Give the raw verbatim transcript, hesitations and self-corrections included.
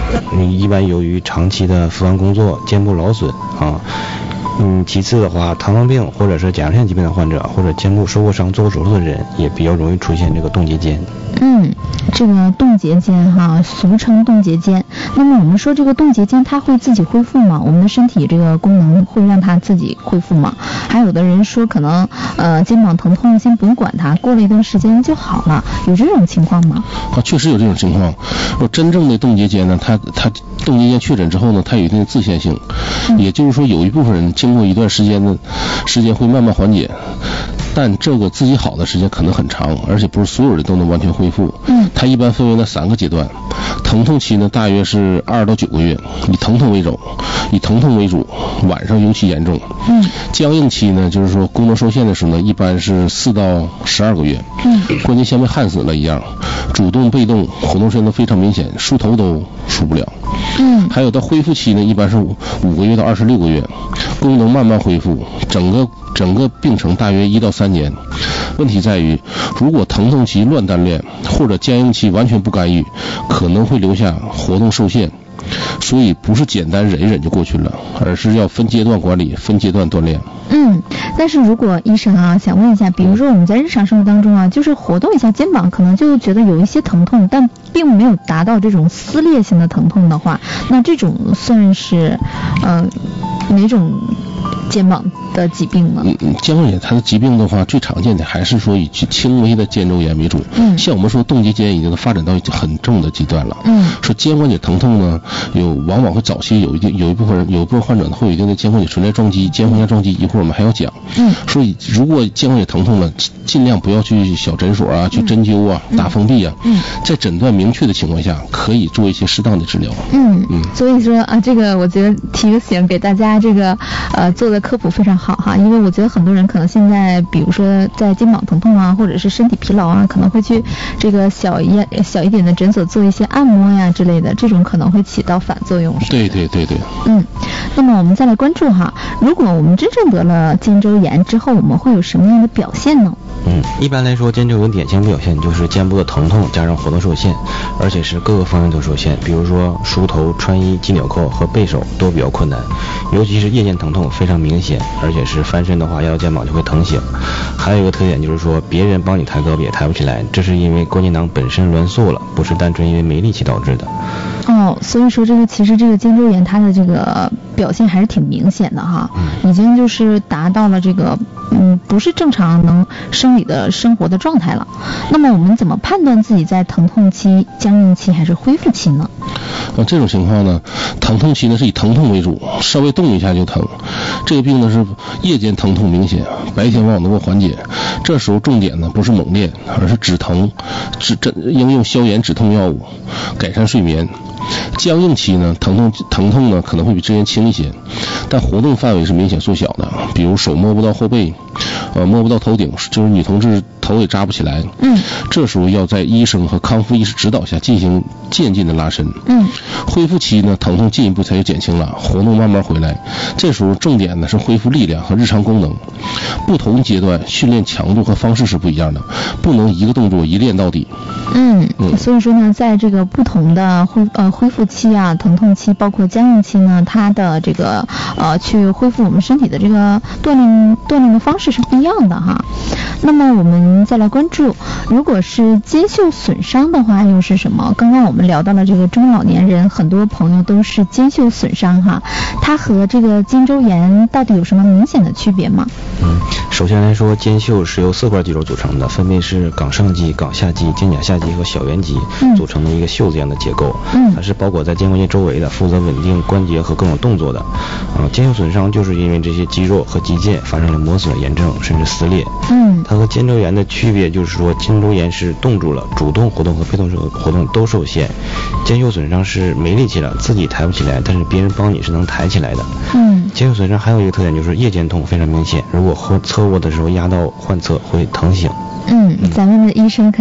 嗯，一般由于长期的伏案工作、肩部劳损啊。嗯，其次的话，糖尿病或者是甲状腺疾病的患者，或者肩部受过伤、做过手术的人，也比较容易出现这个冻结肩。 嗯，这个冻结肩哈，俗称冻结肩。那么我们说这个冻结肩，它会自己恢复吗？我们的身体这个功能会让它自己恢复吗？还有的人说可能呃肩膀疼痛先不用管它，过了一段时间就好了，有这种情况吗？ 啊，确实有这种情况。说真正的冻结肩呢，它它冻结肩确诊之后呢，它有一定的自限性，嗯、也就是说有一部分人经过一段时间的时间会慢慢缓解，但这个自己好的时间可能很长，而且不是所有人都能完全恢复。嗯，它一般分为了三个阶段，疼痛期呢大约是二到九个月，以疼痛为主，以疼痛为主，晚上尤其严重。嗯，僵硬期呢就是说功能受限的时候呢，一般是四到十二个月。嗯，关节像被焊死了一样，主动被动活动身都非常明显，梳头都梳不了。嗯，还有到恢复期呢，一般是五个月到二十六个月，功能慢慢恢复，整个整个病程大约一到三年。问题在于，如果疼痛期乱单练，或者僵硬期完全不干预，可能会留下活动受限。所以不是简单忍一忍就过去了，而是要分阶段管理，分阶段锻炼。 嗯，但是如果医生啊，想问一下，比如说我们在日常生活当中啊，就是活动一下肩膀，可能就觉得有一些疼痛，但并没有达到这种撕裂性的疼痛的话，那这种算是呃哪种肩膀的疾病呢？ 嗯，肩关节它的疾病的话，最常见的还是说以轻微的肩周炎为主。嗯，像我们说冻结肩已经发展到很重的极端了。嗯，说肩关节疼痛呢，有往往会早期有一定有一部分人有一部分患者呢会有一定的肩关节存在撞击、肩关节撞击，一会儿我们还要讲。嗯，所以如果肩关节疼痛呢，尽量不要去小诊所啊，去针灸啊、打封闭啊。嗯，在诊断明确的情况下，可以做一些适当的治疗。 嗯嗯，所以说啊，这个我觉得提个醒给大家，这个呃做的科普非常好哈，因为我觉得很多人可能现在比如说在肩膀疼痛啊，或者是身体疲劳啊，可能会去这个小一小一点的诊所做一些按摩呀之类的，这种可能会起到反作用。 对对对对。 嗯，那么我们再来关注哈，如果我们真正得了肩周炎之后，我们会有什么样的表现呢？ 嗯，一般来说，肩周炎典型表现就是肩部的疼痛加上活动受限，而且是各个方面都受限，比如说梳头、穿衣、系纽扣和背手都比较困难，尤其是夜间疼痛非常明显，而且是翻身的话压到肩膀就会疼醒。还有一个特点就是说，别人帮你抬胳膊也抬不起来，这是因为关节囊本身挛缩了，不是单纯因为没力气导致的。 哦，所以说这个其实这个肩周炎它的这个表现还是挺明显的哈，嗯、已经就是达到了这个嗯不是正常能生理的生活的状态了。那么我们怎么判断自己在疼痛期、僵硬期还是恢复期呢？ 啊，这种情况呢，疼痛期呢是以疼痛为主，稍微动一下就疼。这个病呢是夜间疼痛明显，白天往往能够缓解。这时候重点呢不是猛练，而是止疼，止针应用消炎止痛药物，改善睡眠。僵硬期呢，疼痛疼痛呢可能会比之前轻一些，但活动范围是明显缩小的，比如手摸不到后背，呃摸不到头顶，就是女同志头也扎不起来。嗯，这时候要在医生和康复医师指导下进行渐进的拉伸。嗯，恢复期呢，疼痛进一步才就减轻了，活动慢慢回来。这时候重点呢是恢复力量和日常功能。不同阶段训练强度和方式是不一样的，不能一个动作一练到底。 嗯，嗯所以说呢，在这个不同的恢呃恢复期啊、疼痛期，包括僵硬期呢，它的这个呃去恢复我们身体的这个锻炼锻炼的方式是不一样的哈。那么我们再来关注，如果是肩袖损伤的话又是什么？刚刚我们聊到了这个中老年人，很多朋友都是肩袖损伤哈，它和这个肩周炎到底有什么明显的区别吗？ 嗯，首先来说，肩袖是由四块肌肉组成的，分别是冈上肌、冈下肌、肩胛下肌和小圆肌组成的一个袖子样的结构。嗯，它是包裹在肩关节周围的，负责稳定关节和各种动作的。啊、呃，肩袖损伤就是因为这些肌肉和肌腱发生了磨损、炎症甚至撕裂。嗯，它和肩周炎的区别就是说，肩周炎是冻住了，主动活动和被动活动都受限；肩袖损伤是没力气了，自己抬不起来，但是别人帮你是能抬起来的。嗯，肩袖损伤还有一个特点就是夜间痛非常明显，如果侧卧的时候压到患侧会疼醒。 嗯，咱们的医生可以